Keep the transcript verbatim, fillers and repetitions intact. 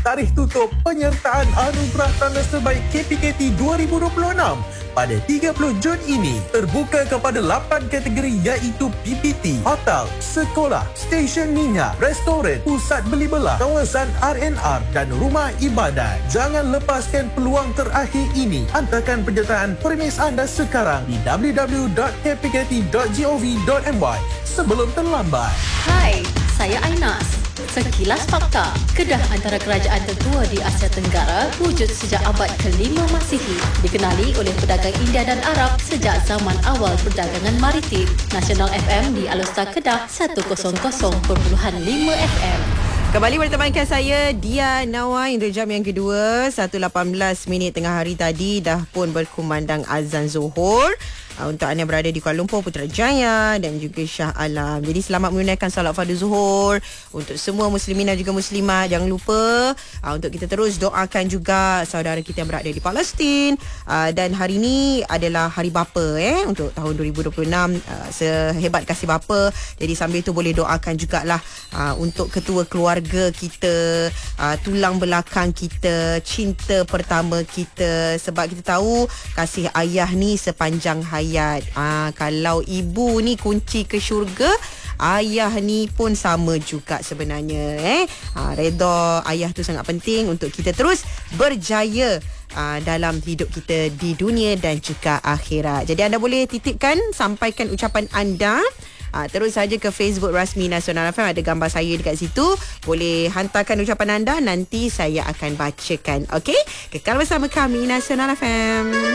tarikh tutup penyertaan Anugerah Tanda Terbaik K P K T dua ribu dua puluh enam pada tiga puluh Jun ini. Terbuka kepada lapan kategori iaitu P P T, hotel, sekolah, stesen minyak, restoran, pusat beli belah, kawasan R and R dan rumah ibadat. Jangan lepaskan peluang terakhir ini. Hantarkan penyertaan premis anda sekarang di w w w dot k p k t dot gov dot m y sebelum terlambat. Hai, saya Ainas. Sekilas fakta, Kedah antara kerajaan tertua di Asia Tenggara wujud sejak abad kelima Masihi. Dikenali oleh pedagang India dan Arab sejak zaman awal perdagangan maritim. Nasional F M di Alostar Kedah seratus perpuluhan lima F M. Kembali bertemankan saya Dia Nawai untuk jam yang kedua. Satu lapan belas minit tengah hari tadi dah pun berkumandang azan Zuhur. Uh, untuk anda berada di Kuala Lumpur, Putrajaya dan juga Shah Alam. Jadi selamat menunaikan solat fardu Zuhur untuk semua muslimin dan juga muslimat. Jangan lupa uh, untuk kita terus doakan juga saudara kita yang berada di Palestin. Uh, dan hari ini adalah hari bapa eh untuk tahun dua ribu dua puluh enam. Uh, sehebat kasih bapa. Jadi sambil tu boleh doakan jugalah uh, untuk ketua keluarga kita, uh, tulang belakang kita, cinta pertama kita. Sebab kita tahu kasih ayah ni sepanjang hayat. Ah, kalau ibu ni kunci ke syurga, ayah ni pun sama juga sebenarnya. Eh, ah, redha ayah tu sangat penting untuk kita terus berjaya uh, dalam hidup kita di dunia dan juga akhirat. Jadi anda boleh titipkan, sampaikan ucapan anda. Uh, terus saja ke Facebook rasmi Nasional F M, ada gambar saya dekat situ. Boleh hantarkan ucapan anda, nanti saya akan bacakan. Okey, kekal bersama kami Nasional F M.